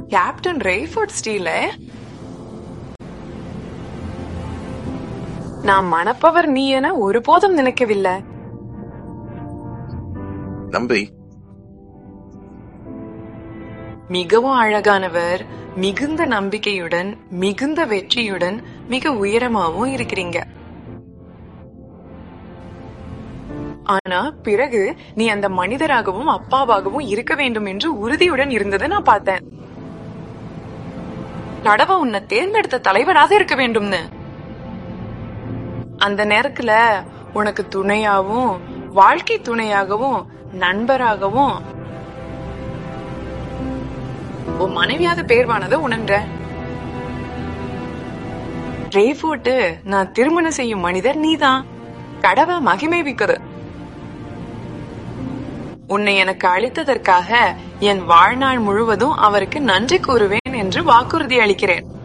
Captain ரேஃபோர்ட் ஸ்டீல நான் மணப்பவர் நீ என ஒருபோதும் நினைக்கவில்லை. நம்பி மிகவும் அழகானவர், மிகுந்த நம்பிக்கையுடன், மிகுந்த வெற்றியுடன், மிக உயரமாவும் இருக்கிறீங்க. ஆனா பிறகு நீ அந்த மனிதராகவும் அப்பாவாகவும் இருக்க வேண்டும் என்று உறுதியுடன் இருந்ததை நான் பார்த்தேன். கடவுள் உன்னை தேர்ந்தெடுத்த தலைவராக இருக்க வேண்டும்னு. அந்த நேரத்துல உனக்கு துணையாவும், வாழ்க்கை துணையாகவும், நண்பராகவும் உன் மனைவியாத பேர்வானதை உணர்ற. ரேஃபோர்ட் நான் திருமணம் செய்யும் மனிதர் நீதான். கடவுள் மகிமைவிக்குது. உன்னை எனக்கு அளித்ததற்காக என் வாழ்நாள் முழுவதும் அவருக்கு நன்றி கூறுவேன் என்று வாக்குறுதி அளிக்கிறேன்.